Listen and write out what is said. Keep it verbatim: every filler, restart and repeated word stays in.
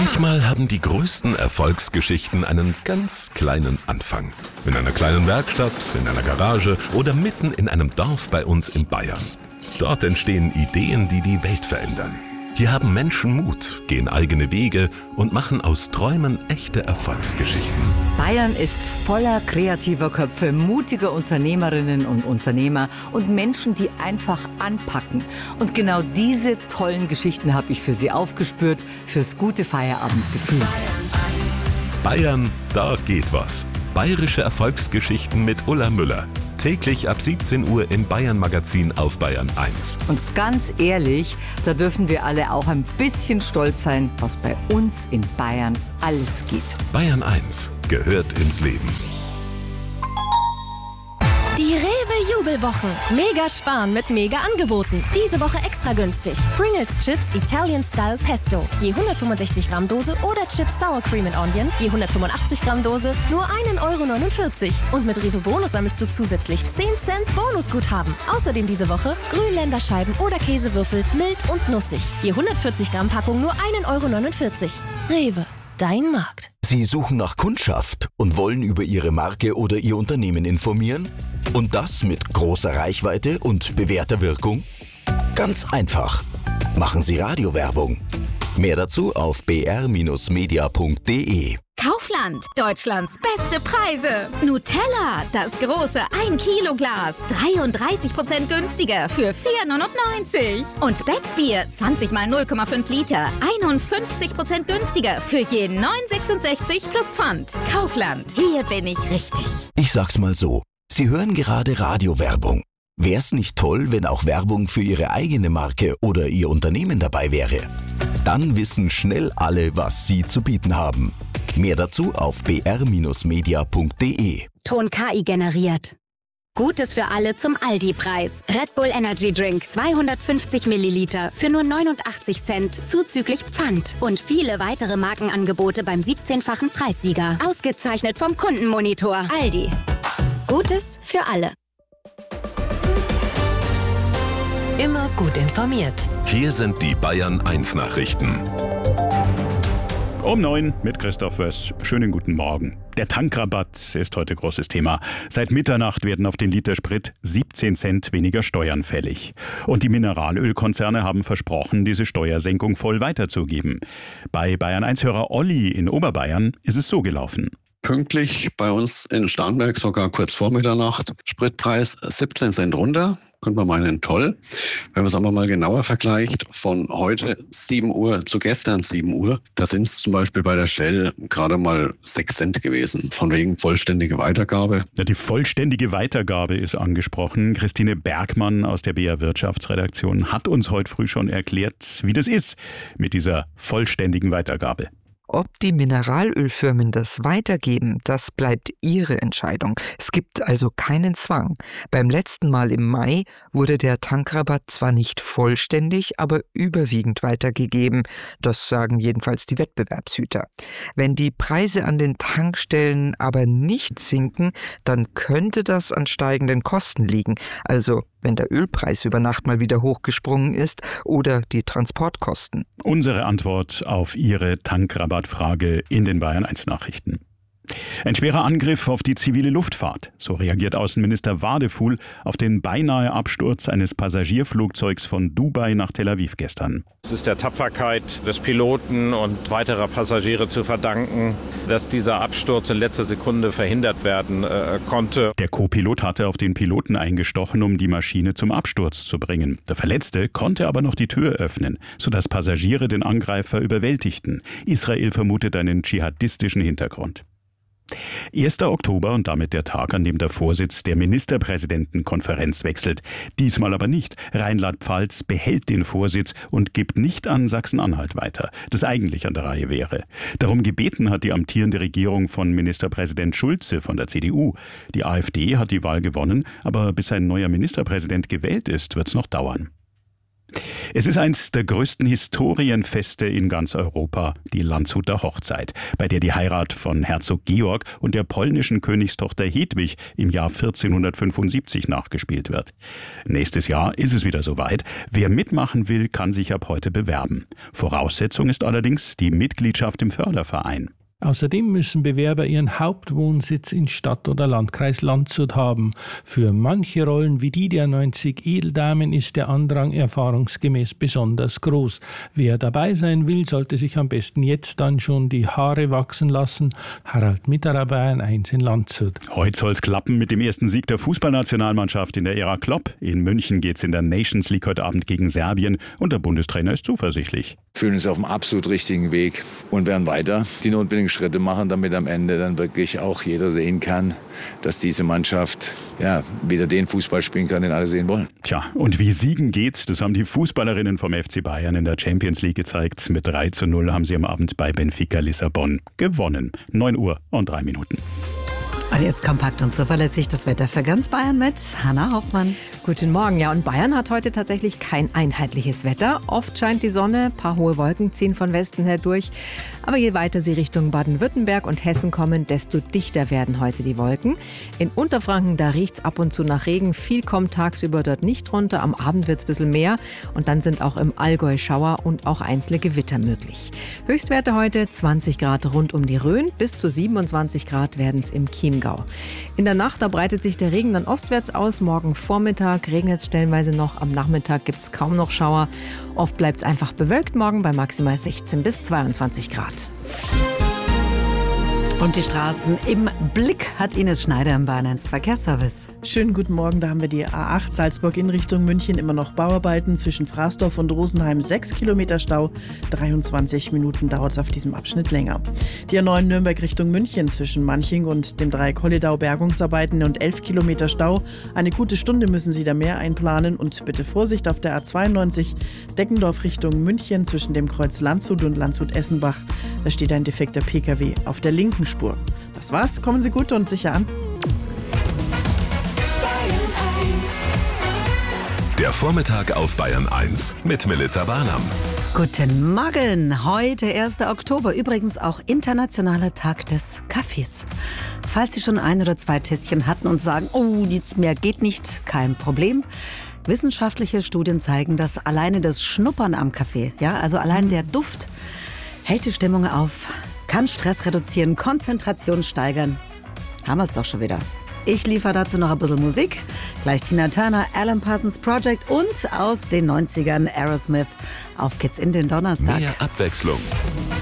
Manchmal haben die größten Erfolgsgeschichten einen ganz kleinen Anfang. In einer kleinen Werkstatt, in einer Garage oder mitten in einem Dorf bei uns in Bayern. Dort entstehen Ideen, die die Welt verändern. Hier haben Menschen Mut, gehen eigene Wege und machen aus Träumen echte Erfolgsgeschichten. Bayern ist voller kreativer Köpfe, mutiger Unternehmerinnen und Unternehmer und Menschen, die einfach anpacken. Und genau diese tollen Geschichten habe ich für Sie aufgespürt, fürs gute Feierabendgefühl. Bayern, da geht was. Bayerische Erfolgsgeschichten mit Ulla Müller. Täglich ab siebzehn Uhr im Bayern-Magazin auf Bayern eins. Und ganz ehrlich, da dürfen wir alle auch ein bisschen stolz sein, was bei uns in Bayern alles geht. Bayern eins gehört ins Leben. Die Rewe-Jubelwochen. Mega sparen mit Mega-Angeboten. Diese Woche extra günstig. Pringles Chips Italian Style Pesto. Je hundertfünfundsechzig Gramm Dose oder Chips Sour Cream and Onion. Je hundertfünfundachtzig Gramm Dose. Nur ein Euro neunundvierzig. Und mit Rewe Bonus sammelst du zusätzlich zehn Cent Bonusguthaben. Außerdem diese Woche Grünländerscheiben oder Käsewürfel mild und nussig. Je hundertvierzig Gramm Packung nur ein Euro neunundvierzig. Rewe. Dein Markt. Sie suchen nach Kundschaft und wollen über Ihre Marke oder Ihr Unternehmen informieren? Und das mit großer Reichweite und bewährter Wirkung? Ganz einfach. Machen Sie Radiowerbung. Mehr dazu auf b r Bindestrich media punkt d e. Kaufland, Deutschlands beste Preise. Nutella, das große ein Kilo Glas, dreiunddreißig Prozent günstiger für vier neunundneunzig. Und Becksbier, zwanzig mal null Komma fünf Liter, einundfünfzig Prozent günstiger für je neun sechsundsechzig plus Pfand. Kaufland, hier bin ich richtig. Ich sag's mal so, Sie hören gerade Radiowerbung. Wär's nicht toll, wenn auch Werbung für Ihre eigene Marke oder Ihr Unternehmen dabei wäre? Dann wissen schnell alle, was Sie zu bieten haben. Mehr dazu auf b r Bindestrich media punkt d e. Ton K I generiert. Gutes für alle zum Aldi-Preis. Red Bull Energy Drink zweihundertfünfzig Milliliter für nur neunundachtzig Cent zuzüglich Pfand. Und viele weitere Markenangebote beim siebzehnfachen Preissieger. Ausgezeichnet vom Kundenmonitor. Aldi. Gutes für alle. Immer gut informiert. Hier sind die Bayern eins Nachrichten. Um neun mit Christoph Wöss. Schönen guten Morgen. Der Tankrabatt ist heute großes Thema. Seit Mitternacht werden auf den Liter Sprit siebzehn Cent weniger Steuern fällig. Und die Mineralölkonzerne haben versprochen, diese Steuersenkung voll weiterzugeben. Bei Bayern eins-Hörer Olli in Oberbayern ist es so gelaufen. Pünktlich bei uns in Starnberg, sogar kurz vor Mitternacht, Spritpreis siebzehn Cent runter. Könnte man meinen, toll. Wenn man es aber mal genauer vergleicht, von heute sieben Uhr zu gestern sieben Uhr, da sind es zum Beispiel bei der Shell gerade mal sechs Cent gewesen. Von wegen vollständige Weitergabe. Ja, die vollständige Weitergabe ist angesprochen. Christine Bergmann aus der B R Wirtschaftsredaktion hat uns heute früh schon erklärt, wie das ist mit dieser vollständigen Weitergabe. Ob die Mineralölfirmen das weitergeben, das bleibt ihre Entscheidung. Es gibt also keinen Zwang. Beim letzten Mal im Mai wurde der Tankrabatt zwar nicht vollständig, aber überwiegend weitergegeben. Das sagen jedenfalls die Wettbewerbshüter. Wenn die Preise an den Tankstellen aber nicht sinken, dann könnte das an steigenden Kosten liegen. Also wenn der Ölpreis über Nacht mal wieder hochgesprungen ist oder die Transportkosten. Unsere Antwort auf Ihre Tankrabattfrage in den Bayern eins Nachrichten. Ein schwerer Angriff auf die zivile Luftfahrt. So reagiert Außenminister Wadefuhl auf den beinahe Absturz eines Passagierflugzeugs von Dubai nach Tel Aviv gestern. Es ist der Tapferkeit des Piloten und weiterer Passagiere zu verdanken, dass dieser Absturz in letzter Sekunde verhindert werden äh, konnte. Der Co-Pilot hatte auf den Piloten eingestochen, um die Maschine zum Absturz zu bringen. Der Verletzte konnte aber noch die Tür öffnen, sodass Passagiere den Angreifer überwältigten. Israel vermutet einen dschihadistischen Hintergrund. erster Oktober und damit der Tag, an dem der Vorsitz der Ministerpräsidentenkonferenz wechselt. Diesmal aber nicht. Rheinland-Pfalz behält den Vorsitz und gibt nicht an Sachsen-Anhalt weiter, das eigentlich an der Reihe wäre. Darum gebeten hat die amtierende Regierung von Ministerpräsident Schulze von der C D U. Die AfD hat die Wahl gewonnen, aber bis ein neuer Ministerpräsident gewählt ist, wird es noch dauern. Es ist eins der größten Historienfeste in ganz Europa, die Landshuter Hochzeit, bei der die Heirat von Herzog Georg und der polnischen Königstochter Hedwig im Jahr vierzehnhundertfünfundsiebzig nachgespielt wird. Nächstes Jahr ist es wieder soweit. Wer mitmachen will, kann sich ab heute bewerben. Voraussetzung ist allerdings die Mitgliedschaft im Förderverein. Außerdem müssen Bewerber ihren Hauptwohnsitz in Stadt oder Landkreis Landshut haben. Für manche Rollen wie die der neunzig Edeldamen ist der Andrang erfahrungsgemäß besonders groß. Wer dabei sein will, sollte sich am besten jetzt dann schon die Haare wachsen lassen. Harald Mitterer, Bayern eins in Landshut. Heute soll es klappen mit dem ersten Sieg der Fußballnationalmannschaft in der Ära Klopp. In München geht es in der Nations League heute Abend gegen Serbien und der Bundestrainer ist zuversichtlich. Wir fühlen uns auf dem absolut richtigen Weg und werden weiter die notwendigen Schritte machen, damit am Ende dann wirklich auch jeder sehen kann, dass diese Mannschaft ja, wieder den Fußball spielen kann, den alle sehen wollen. Tja, und wie siegen geht's? Das haben die Fußballerinnen vom F C Bayern in der Champions League gezeigt. Mit drei zu null haben sie am Abend bei Benfica Lissabon gewonnen. neun Uhr und drei Minuten. Und jetzt kompakt und zuverlässig das Wetter für ganz Bayern mit Hanna Hoffmann. Guten Morgen. Ja, und Bayern hat heute tatsächlich kein einheitliches Wetter. Oft scheint die Sonne, ein paar hohe Wolken ziehen von Westen her durch. Aber je weiter sie Richtung Baden-Württemberg und Hessen kommen, desto dichter werden heute die Wolken. In Unterfranken, da riecht es ab und zu nach Regen. Viel kommt tagsüber dort nicht runter. Am Abend wird es ein bisschen mehr. Und dann sind auch im Allgäu Schauer und auch einzelne Gewitter möglich. Höchstwerte heute zwanzig Grad rund um die Rhön. Bis zu siebenundzwanzig Grad werden es im Chiemgau. In der Nacht, da breitet sich der Regen dann ostwärts aus. Morgen Vormittag regnet es stellenweise noch. Am Nachmittag gibt es kaum noch Schauer. Oft bleibt es einfach bewölkt morgen bei maximal sechzehn bis zweiundzwanzig Grad. Und die Straßen im Blick hat Ines Schneider im Bahn eins Verkehrsservice. Schönen guten Morgen, da haben wir die A acht Salzburg in Richtung München, immer noch Bauarbeiten zwischen Fraßdorf und Rosenheim, sechs Kilometer Stau, dreiundzwanzig Minuten dauert es auf diesem Abschnitt länger. Die A neun Nürnberg Richtung München zwischen Manching und dem Dreieck Holledau Bergungsarbeiten und elf Kilometer Stau, eine gute Stunde müssen Sie da mehr einplanen und bitte Vorsicht auf der A zweiundneunzig Deckendorf Richtung München zwischen dem Kreuz Landshut und Landshut-Essenbach, da steht ein defekter Pkw auf der linken Spur. Das war's, kommen Sie gut und sicher an. Der Vormittag auf Bayern eins mit Melita Barnam. Guten Morgen, heute erster Oktober, übrigens auch internationaler Tag des Kaffees. Falls Sie schon ein oder zwei Tässchen hatten und sagen, oh, jetzt mehr geht nicht, kein Problem. Wissenschaftliche Studien zeigen, dass alleine das Schnuppern am Kaffee, ja, also allein der Duft, hält die Stimmung auf, kann Stress reduzieren, Konzentration steigern. Haben wir es doch schon wieder. Ich liefere dazu noch ein bisschen Musik. Gleich Tina Turner, Alan Parsons Project und aus den neunzigern Aerosmith. Auf geht's in den Donnerstag. Mehr Abwechslung.